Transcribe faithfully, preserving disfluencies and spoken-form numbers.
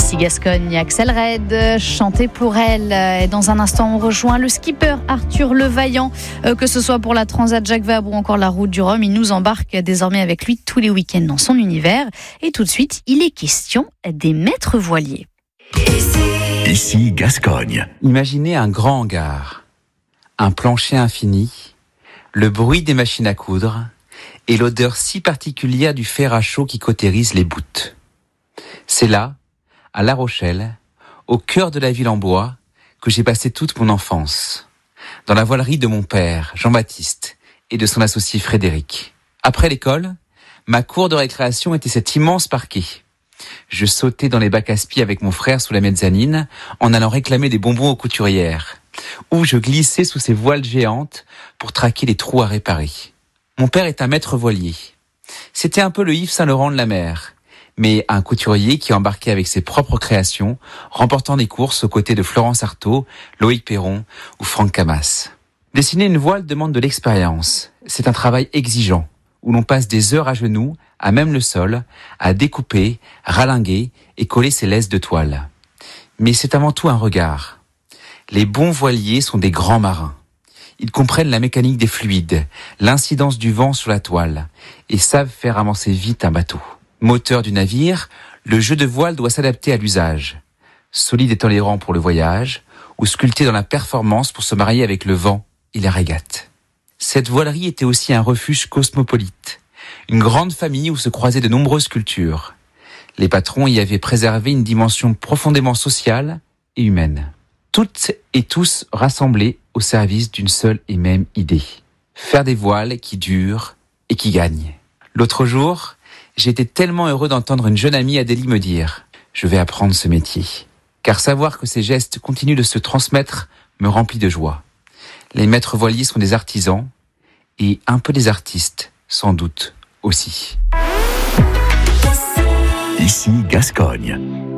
Ici Gascogne, Axel Red, chanter pour elle. Et dans un instant, on rejoint le skipper Arthur Levaillant, euh, que ce soit pour la Transat Jacques Vabre ou encore la route du Rhum. Il nous embarque désormais avec lui tous les week-ends dans son univers. Et tout de suite, il est question des maîtres voiliers. Ici Gascogne. Imaginez un grand hangar, un plancher infini, le bruit des machines à coudre et l'odeur si particulière du fer à chaud qui cautérise les voûtes. C'est là, à La Rochelle, au cœur de la ville en bois, que j'ai passé toute mon enfance, dans la voilerie de mon père, Jean-Baptiste, et de son associé Frédéric. Après l'école, ma cour de récréation était cet immense parquet. Je sautais dans les bacs à spi avec mon frère sous la mezzanine, en allant réclamer des bonbons aux couturières, ou je glissais sous ces voiles géantes pour traquer les trous à réparer. Mon père est un maître voilier. C'était un peu le Yves Saint-Laurent de la mer, mais un couturier qui embarquait avec ses propres créations, remportant des courses aux côtés de Florence Artaud, Loïc Perron ou Franck Camas. Dessiner une voile demande de l'expérience. C'est un travail exigeant, où l'on passe des heures à genoux, à même le sol, à découper, ralinguer et coller ses laisses de toile. Mais c'est avant tout un regard. Les bons voiliers sont des grands marins. Ils comprennent la mécanique des fluides, l'incidence du vent sur la toile, et savent faire avancer vite un bateau. Moteur du navire, le jeu de voile doit s'adapter à l'usage. Solide et tolérant pour le voyage, ou sculpté dans la performance pour se marier avec le vent et la régate. Cette voilerie était aussi un refuge cosmopolite, une grande famille où se croisaient de nombreuses cultures. Les patrons y avaient préservé une dimension profondément sociale et humaine. Toutes et tous rassemblés au service d'une seule et même idée. Faire des voiles qui durent et qui gagnent. L'autre jour, j'étais tellement heureux d'entendre une jeune amie Adélie me dire « Je vais apprendre ce métier ». Car savoir que ces gestes continuent de se transmettre me remplit de joie. Les maîtres voiliers sont des artisans et un peu des artistes, sans doute aussi. Ici Gascogne.